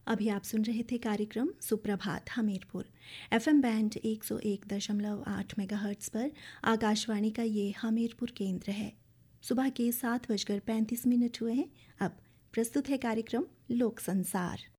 अभी आप सुन रहे थे कार्यक्रम सुप्रभात हमीरपुर। एफएम बैंड 101.8 मेगाहर्ट्ज़ पर आकाशवाणी का ये हमीरपुर केंद्र है। सुबह के 7:35 हुए हैं। अब प्रस्तुत है कार्यक्रम लोक संसार।